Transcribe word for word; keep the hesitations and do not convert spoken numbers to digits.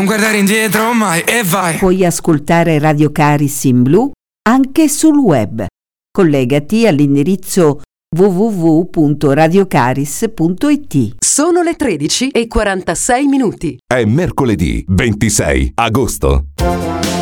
non guardare indietro mai e vai. Puoi ascoltare Radio Caris in blu anche sul web. Collegati all'indirizzo w w w punto radiocaris punto i t. Sono le tredici e quarantasei minuti. È mercoledì ventisei agosto.